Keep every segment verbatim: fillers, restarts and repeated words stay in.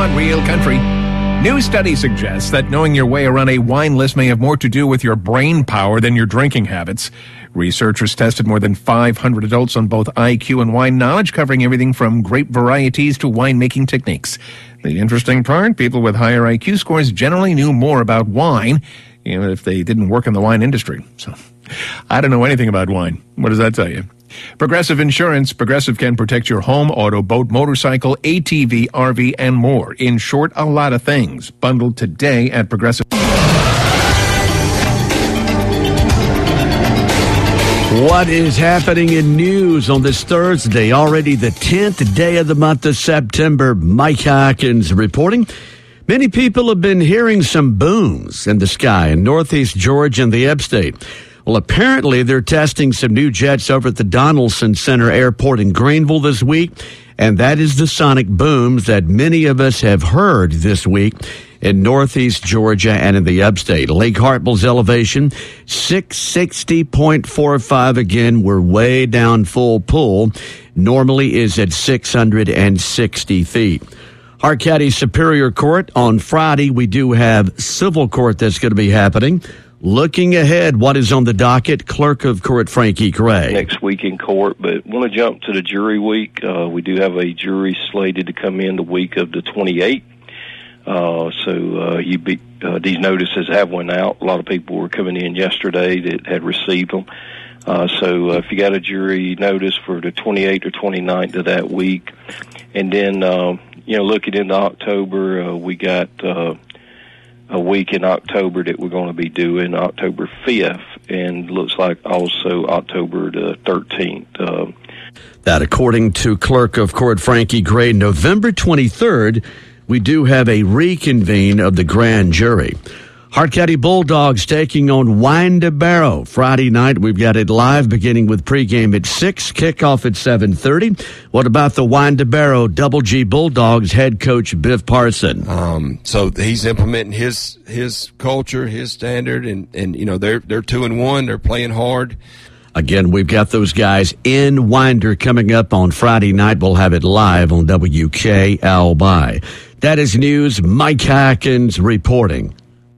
on Real Country. New study suggests that knowing your way around a wine list may have more to do with your brain power than your drinking habits. Researchers tested more than five hundred adults on both I Q and wine knowledge, covering everything from grape varieties to winemaking techniques. The interesting part, people with higher I Q scores generally knew more about wine, even if they didn't work in the wine industry. So, I don't know anything about wine. What does that tell you? Progressive Insurance. Progressive can protect your home, auto, boat, motorcycle, A T V, R V, and more. In short, a lot of things. Bundled today at Progressive. What is happening in news on this Thursday? Already the tenth day of the month of September. Mike Hawkins reporting. Many people have been hearing some booms in the sky in northeast Georgia and the upstate. Well, apparently they're testing some new jets over at the Donaldson Center Airport in Greenville this week, and that is the sonic booms that many of us have heard this week in northeast Georgia and in the upstate. Lake Hartwell's elevation, six sixty point four five. Again, we're way down full pool. Normally is at six hundred sixty feet. Hart County Superior Court on Friday. We do have civil court that's going to be happening. Looking ahead, what is on the docket? Clerk of Court Frankie Gray. Next week in court, but want to jump to the jury week. Uh, we do have a jury slated to come in the week of the twenty-eighth. Uh, so uh, you be, uh, these notices have went out. A lot of people were coming in yesterday that had received them. Uh, so uh, if you got a jury notice for the twenty-eighth or twenty-ninth of that week, and then uh, you know looking into October, uh, we got. Uh, a week in October that we're going to be doing, October fifth, and looks like also October the thirteenth. Uh, that according to Clerk of Court Frankie Gray, November twenty-third, we do have a reconvene of the grand jury. Hart County Bulldogs taking on Wine-to-Barrow. Friday night, we've got it live, beginning with pregame at six, kickoff at seven thirty. What about the Wine-to-Barrow Double G Bulldogs head coach Biff Parson? Um, so he's implementing his his culture, his standard, and, and you know, they're they're two and one. They're playing hard. Again, we've got those guys in Winder coming up on Friday night. We'll have it live on W K L Y. That is news. Mike Hawkins reporting.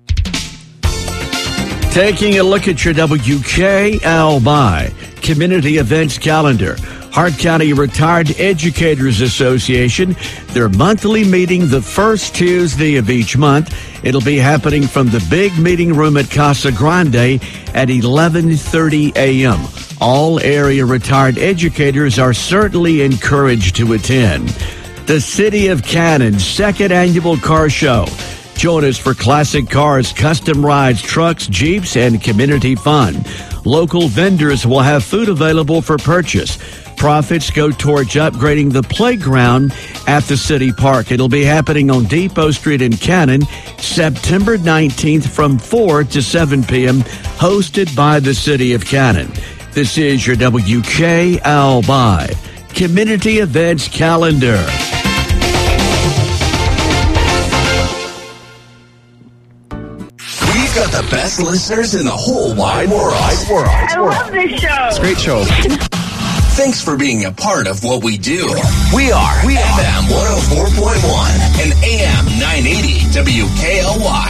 Taking a look at your W K L Y community events calendar. Hart County Retired Educators Association, their monthly meeting the first Tuesday of each month. It'll be happening from the big meeting room at Casa Grande at eleven thirty a.m. All area retired educators are certainly encouraged to attend. The City of Cannon's second annual car show. Join us for classic cars, custom rides, trucks, Jeeps, and community fun. Local vendors will have food available for purchase. Profits go towards upgrading the playground at the city park. It'll be happening on Depot Street in Cannon, September nineteenth from four to seven p.m., hosted by the City of Cannon. This is your W K L Y Community Events Calendar. We've got the best listeners in the whole wide world. world. I love this show. It's a great show. Thanks for being a part of what we do. We are, we are F M one oh four point one and A M nine eighty W K L Y.